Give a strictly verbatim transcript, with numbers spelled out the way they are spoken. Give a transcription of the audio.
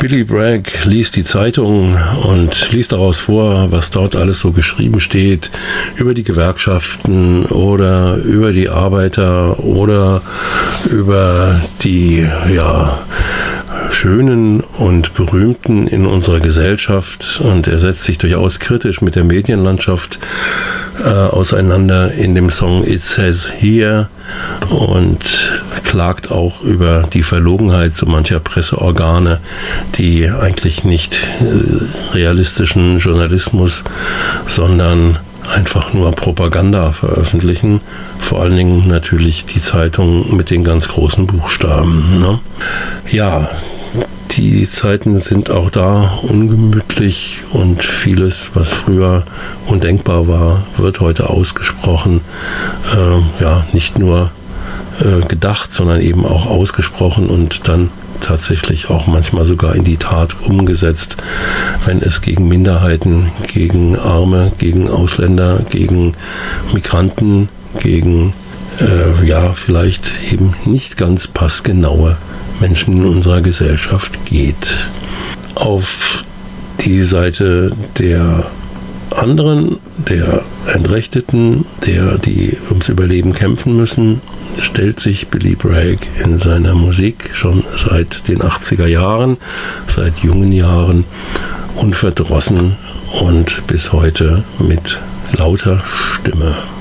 Billy Bragg liest die Zeitung und liest daraus vor, was dort alles so geschrieben steht über die Gewerkschaften oder über die Arbeiter oder über die, ja, Schönen und Berühmten in unserer Gesellschaft, und er setzt sich durchaus kritisch mit der Medienlandschaft äh, auseinander in dem Song It Says Here und klagt auch über die Verlogenheit so mancher Presseorgane, die eigentlich nicht äh, realistischen Journalismus, sondern einfach nur Propaganda veröffentlichen. Vor allen Dingen natürlich die Zeitungen mit den ganz großen Buchstaben. Ne? Ja, die Zeiten sind auch da ungemütlich und vieles, was früher undenkbar war, wird heute ausgesprochen. Äh, ja, nicht nur äh, gedacht, sondern eben auch ausgesprochen und dann tatsächlich auch manchmal sogar in die Tat umgesetzt, wenn es gegen Minderheiten, gegen Arme, gegen Ausländer, gegen Migranten, gegen äh, ja, vielleicht eben nicht ganz passgenaue Menschen in unserer Gesellschaft geht. Auf die Seite der anderen, der Entrechteten, der, die ums Überleben kämpfen müssen, stellt sich Billy Bragg in seiner Musik schon seit den achtziger Jahren, seit jungen Jahren, unverdrossen und bis heute mit lauter Stimme.